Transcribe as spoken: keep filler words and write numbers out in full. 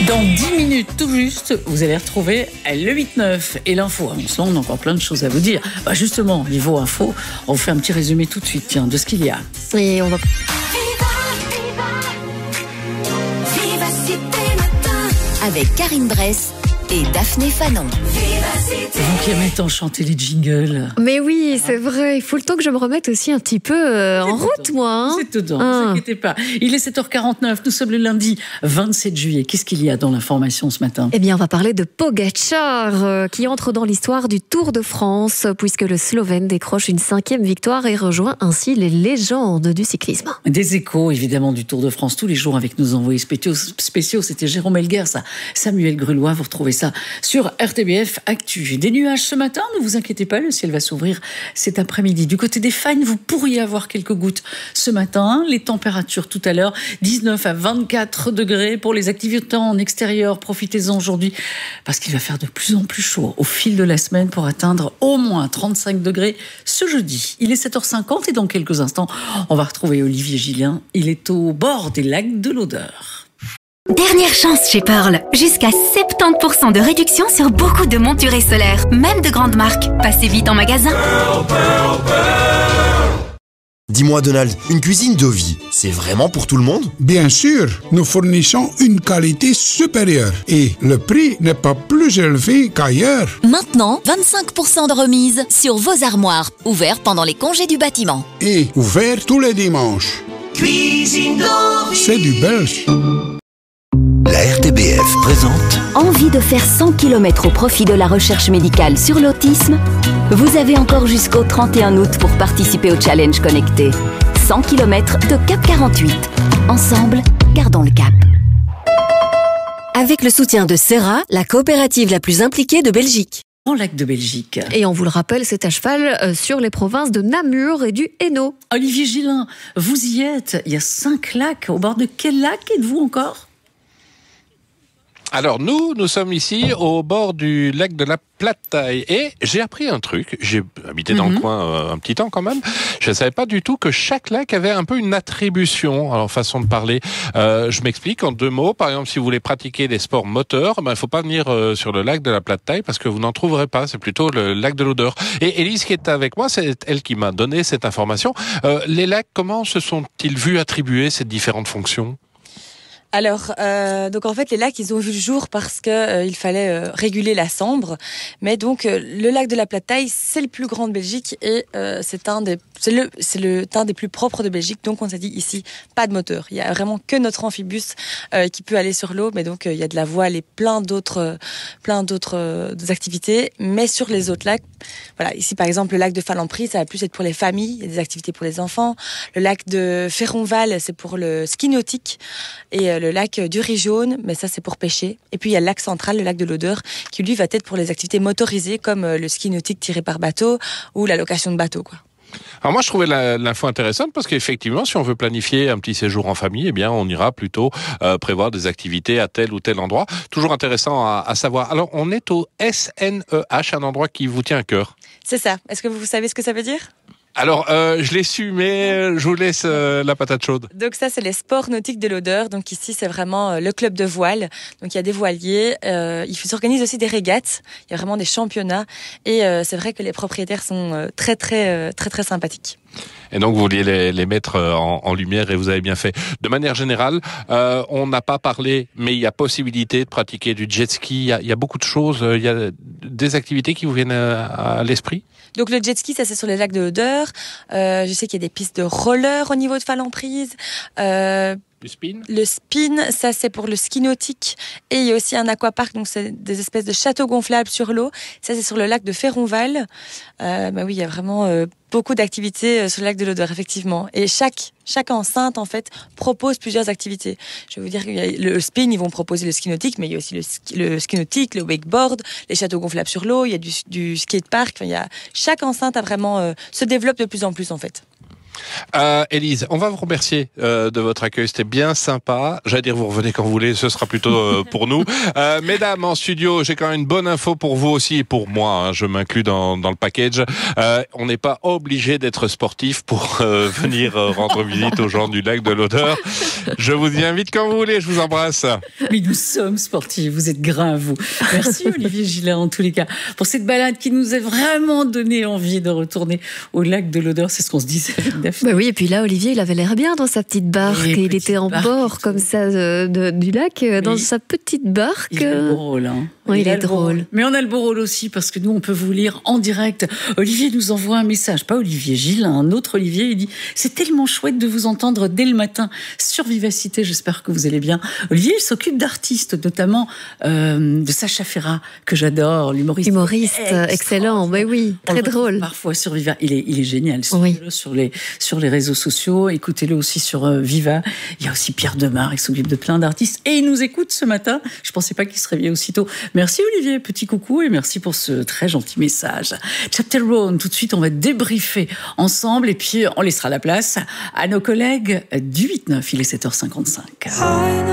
Dans dix minutes tout juste, vous allez retrouver le huit neuf et l'info. En ce moment, on a encore plein de choses à vous dire. Bah justement, niveau info, on vous fait un petit résumé tout de suite tiens, de ce qu'il y a. Et on va... Avec Karine Bress et Daphné Fanon. Vous qui aimez tant chanter les jingles. Mais oui, c'est vrai. Il faut le temps que je me remette aussi un petit peu euh, en route, dedans. moi. Hein. C'est dedans, Ah. ne vous inquiétez pas. Il est sept heures quarante-neuf, nous sommes le lundi vingt-sept juillet. Qu'est-ce qu'il y a dans l'information ce matin ? Eh bien, on va parler de Pogačar, euh, qui entre dans l'histoire du Tour de France, puisque le Slovène décroche une cinquième victoire et rejoint ainsi les légendes du cyclisme. Des échos, évidemment, du Tour de France tous les jours avec nos envoyés spéciaux. spéciaux. C'était Jérôme Elguer, ça. Samuel Grulois, vous retrouvez ça sur R T B F Actu. Des nuages ce matin, ne vous inquiétez pas, le ciel va s'ouvrir cet après-midi. Du côté des Fagnes, vous pourriez avoir quelques gouttes ce matin. Les températures tout à l'heure, dix-neuf à vingt-quatre degrés pour les activités en extérieur. Profitez-en aujourd'hui parce qu'il va faire de plus en plus chaud au fil de la semaine pour atteindre au moins trente-cinq degrés ce jeudi. Il est sept heures cinquante et dans quelques instants, on va retrouver Olivier Gillien. Il est au bord des lacs de l'Odeur. Dernière chance chez Pearl. Jusqu'à soixante-dix pour cent de réduction sur beaucoup de montures solaires, même de grandes marques. Passez vite en magasin. Pearl, Pearl, Pearl. Dis-moi Donald, une cuisine Dovi, c'est vraiment pour tout le monde ? Bien sûr, nous fournissons une qualité supérieure et le prix n'est pas plus élevé qu'ailleurs. Maintenant, vingt-cinq pour cent de remise sur vos armoires, ouverts pendant les congés du bâtiment. Et ouvert tous les dimanches. Cuisine Dovi. C'est du belge. La R T B F présente Envie de faire cent kilomètres au profit de la recherche médicale sur l'autisme ? Vous avez encore jusqu'au trente et un août pour participer au challenge connecté. cent kilomètres de Cap quarante-huit. Ensemble, gardons le cap. Avec le soutien de Serra, la coopérative la plus impliquée de Belgique. En lac de Belgique. Et on vous le rappelle, c'est à cheval euh, sur les provinces de Namur et du Hainaut. Olivier Gillin, vous y êtes. Il y a cinq lacs. Au bord de quel lac êtes-vous encore ? Alors nous, nous sommes ici au bord du lac de la Plataille et j'ai appris un truc, j'ai habité dans mm-hmm. le coin euh, un petit temps quand même, je ne savais pas du tout que chaque lac avait un peu une attribution, alors façon de parler, euh, je m'explique en deux mots, par exemple si vous voulez pratiquer des sports moteurs, il ben, ne faut pas venir euh, sur le lac de la Plataille parce que vous n'en trouverez pas, c'est plutôt le lac de l'Odeur. Et Élise qui est avec moi, c'est elle qui m'a donné cette information. Euh, les lacs, comment se sont-ils vus attribuer ces différentes fonctions ? Alors, euh, donc en fait, les lacs, ils ont vu le jour parce que euh, il fallait euh, réguler la Sambre. Mais donc, euh, le lac de la Plataille, c'est le plus grand de Belgique et euh, c'est un des, c'est le, c'est le, un des plus propres de Belgique. Donc, on s'est dit ici, pas de moteur. Il y a vraiment que notre amphibus euh, qui peut aller sur l'eau, mais donc euh, il y a de la voile et plein d'autres, euh, plein d'autres euh, activités. Mais sur les autres lacs, voilà, ici par exemple, le lac de Falampry, ça va plus être pour les familles. Il y a des activités pour les enfants. Le lac de Ferronval, c'est pour le ski nautique et euh, le lac du Riz Jaune, mais ça c'est pour pêcher. Et puis il y a le lac central, le lac de l'Odeur, qui lui va être pour les activités motorisées comme le ski nautique tiré par bateau ou la location de bateau, quoi. Alors moi je trouvais la, l'info intéressante parce qu'effectivement si on veut planifier un petit séjour en famille, eh bien on ira plutôt euh, prévoir des activités à tel ou tel endroit. Toujours intéressant à, à savoir. Alors on est au S N E H, un endroit qui vous tient à cœur. C'est ça. Est-ce que vous savez ce que ça veut dire ? Alors, euh, je l'ai su, mais je vous laisse euh, la patate chaude. Donc ça, c'est les sports nautiques de l'Odeur. Donc ici, c'est vraiment euh, le club de voile. Donc il y a des voiliers. Euh, il s'organise aussi des régates. Il y a vraiment des championnats. Et euh, c'est vrai que les propriétaires sont euh, très, très, euh, très, très sympathiques. Et donc, vous vouliez les, les mettre en, en lumière et vous avez bien fait. De manière générale, euh, on n'a pas parlé, mais il y a possibilité de pratiquer du jet ski. Il y a, il y a beaucoup de choses. Il y a des activités qui vous viennent à, à l'esprit. Donc le jet ski, ça c'est sur les lacs de l'Odeur. Euh, je sais qu'il y a des pistes de roller au niveau de Falamprise. Euh, Le spin Le spin, ça c'est pour le ski nautique. Et il y a aussi un aquapark, donc c'est des espèces de châteaux gonflables sur l'eau. Ça c'est sur le lac de Ferronval. Euh, bah oui, il y a vraiment euh, beaucoup d'activités sur le lac de l'Odeur, effectivement. Et chaque chaque enceinte en fait propose plusieurs activités. Je vais vous dire qu'il y a le spin, ils vont proposer le ski nautique, mais il y a aussi le ski, le ski nautique, le wakeboard, les châteaux gonflables sur l'eau. Il y a du, du skatepark. Enfin, il y a chaque enceinte a vraiment euh, se développe de plus en plus en fait. Euh, Élise, on va vous remercier euh, de votre accueil, c'était bien sympa. J'allais dire vous revenez quand vous voulez, ce sera plutôt euh, pour nous. Euh, mesdames, en studio, j'ai quand même une bonne info pour vous aussi et pour moi, hein, je m'inclus dans, dans le package. Euh, on n'est pas obligé d'être sportif pour euh, venir euh, rendre visite aux gens du lac de l'Odeur. Je vous y invite quand vous voulez, je vous embrasse. Mais nous sommes sportifs, vous êtes grains, vous. Merci Olivier Gillard, en tous les cas, pour cette balade qui nous a vraiment donné envie de retourner au lac de l'Odeur, c'est ce qu'on se disait avec Daphné. Bah oui, et puis là, Olivier, il avait l'air bien dans sa petite barque. Oui, et il petite était en barque, bord comme ça de, de, du lac, oui. Dans sa petite barque. Il est drôle, hein. Oui, il, il est drôle. Rôle. Mais on a le beau rôle aussi parce que nous, on peut vous lire en direct. Olivier nous envoie un message, pas Olivier Gilles, un autre Olivier. Il dit « C'est tellement chouette de vous entendre dès le matin sur Vivacité. J'espère que vous allez bien. » Olivier, il s'occupe d'artistes, notamment euh, de Sacha Ferrat, que j'adore, l'humoriste. Humoriste, excellent, mais oui, très drôle. Parfois sur Viva, il est, il est génial. Oui. Sur les, sur les réseaux sociaux, écoutez-le aussi sur euh, Viva. Il y a aussi Pierre Demar, il s'occupe de plein d'artistes. Et il nous écoute ce matin. Je ne pensais pas qu'il se réveillait aussitôt. Merci Olivier, petit coucou, et merci pour ce très gentil message. Chapter Roan, tout de suite, on va débriefer ensemble et puis on laissera la place à nos collègues du huit neuf. Il est sept heures cinquante-cinq.